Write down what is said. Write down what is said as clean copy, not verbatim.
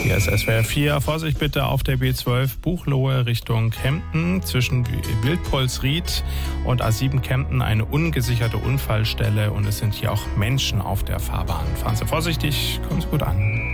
Hier ist SWR 4. Vorsicht bitte auf der B12 Buchloe Richtung Kempten. Zwischen Wildpolsried und A7 Kempten eine ungesicherte Unfallstelle und es sind hier auch Menschen auf der Fahrbahn. Fahren Sie vorsichtig, kommen Sie gut an.